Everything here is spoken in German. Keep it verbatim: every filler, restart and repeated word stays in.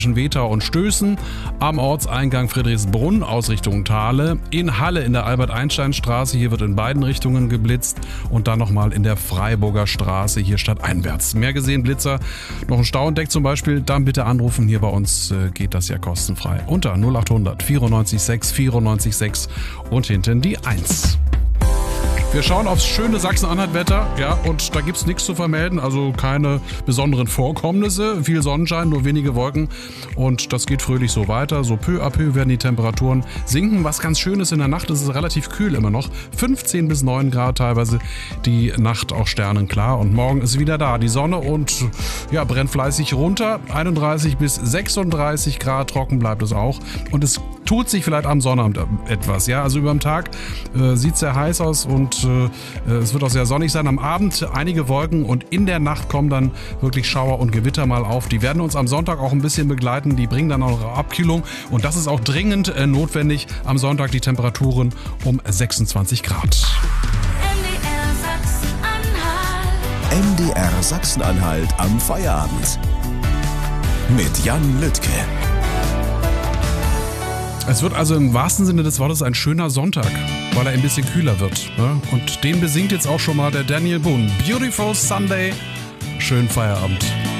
Wetau und Stößen, am Ortseingang Friedrichsbrunn aus Richtung Thale, in Halle in der Albert-Einstein-Straße, hier wird in beiden Richtungen geblitzt und dann nochmal in der Freiburger Straße, hier stadteinwärts. Mehr gesehen, Blitzer, noch ein Stauendeck zum Beispiel, dann bitte anrufen, hier bei uns äh, geht das ja kostenfrei. Unter null acht hundert vierundneunzig sechs vierundneunzig sechs und hinten die eins. Wir schauen aufs schöne Sachsen-Anhalt-Wetter, ja, und da gibt's nichts zu vermelden, also keine besonderen Vorkommnisse, viel Sonnenschein, nur wenige Wolken und das geht fröhlich so weiter. So peu à peu werden die Temperaturen sinken. Was ganz schön ist in der Nacht, ist es relativ kühl immer noch, fünfzehn bis neun Grad teilweise, die Nacht auch sternenklar und morgen ist wieder da die Sonne und ja, brennt fleißig runter, einunddreißig bis sechsunddreißig Grad, trocken bleibt es auch und es tut sich vielleicht am Sonnabend etwas, ja, also über den Tag äh, sieht es sehr heiß aus und äh, es wird auch sehr sonnig sein. Am Abend einige Wolken und in der Nacht kommen dann wirklich Schauer und Gewitter mal auf. Die werden uns am Sonntag auch ein bisschen begleiten, die bringen dann auch Abkühlung und das ist auch dringend äh, notwendig. Am Sonntag die Temperaturen um sechsundzwanzig Grad. M D R Sachsen-Anhalt am Feierabend mit Jan Lüttke. Es wird also im wahrsten Sinne des Wortes ein schöner Sonntag, weil er ein bisschen kühler wird. Ne? Und den besingt jetzt auch schon mal der Daniel Boone. Beautiful Sunday. Schönen Feierabend.